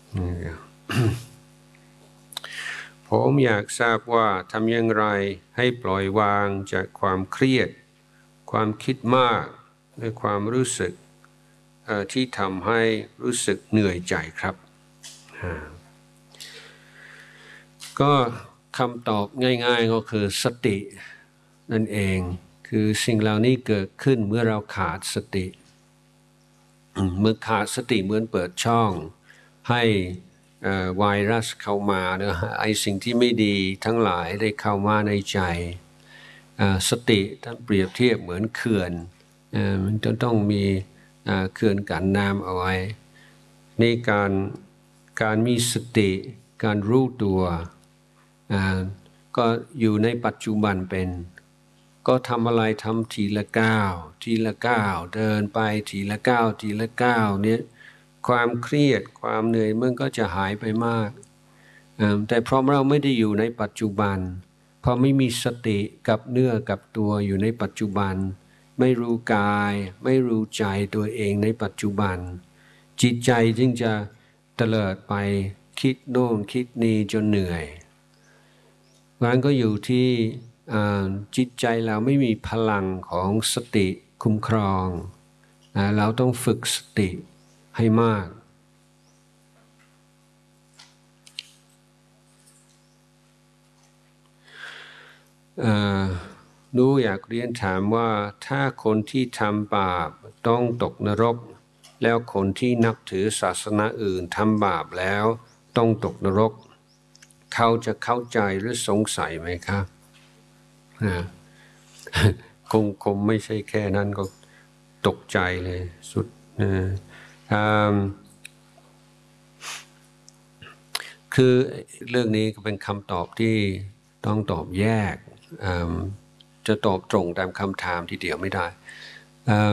ผมอยากทราบว่าทำอย่างไรให้ปล่อยวางจากความเครียดความคิดมากและความรู้สึกที่ทำให้รู้สึกเหนื่อยใจครับก็คำตอบง่ายๆก็คือสตินั่นเองคือสิ่งเหล่านี้เกิดขึ้นเมื่อเราขาดสติเมื่อขาดสติเหมือนเปิดช่องให้ไวรัสเข้ามานะไอสิ่งที่ไม่ดีทั้งหลายได้เข้ามาในใจสติท่านเปรียบเทียบเหมือนเขื่อนมันจะต้องมีเขื่อนกั้นน้ำเอาไว้ในการมีสติการรู้ตัวก็อยู่ในปัจจุบันเป็นก็ทำอะไรทำทีละก้าวทีละก้าวเดินไปทีละก้าวทีละก้าวเนี่ยความเครียดความเหนื่อยมันก็จะหายไปมากแต่เพราะเราไม่ได้อยู่ในปัจจุบันพอไม่มีสติกับเนื้อกับตัวอยู่ในปัจจุบันไม่รู้กายไม่รู้ใจตัวเองในปัจจุบันจิตใจจึงจะเตลิดไปคิดโน่นคิดนี่จนเหนื่อยงั้นก็อยู่ที่จิตใจเราไม่มีพลังของสติคุ้มครองเราต้องฝึกสติให้มากหนูอยากเรียนถามว่าถ้าคนที่ทำบาปต้องตกนรกแล้วคนที่นับถือศาสนาอื่นทำบาปแล้วต้องตกนรกเขาจะเข้าใจหรือสงสัยไหมครับคงไม่ใช่แค่นั้นก็ตกใจเลยสุดคือเรื่องนี้ก็เป็นคำตอบที่ต้องตอบแยกจะตอบตรงตามคำถามทีเดียวไม่ได้